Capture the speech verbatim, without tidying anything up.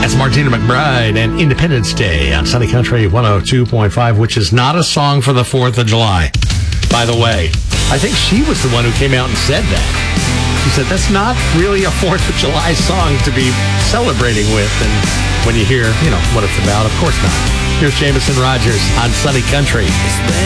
That's Martina McBride and Independence Day on Sunny Country one oh two point five, which is not a song for the fourth of July, by the way. I think she was the one who came out and said that. She said, that's not really a fourth of July song to be celebrating with. And when you hear, you know, what it's about, of course not. Here's Jameson Rogers on Sunny Country.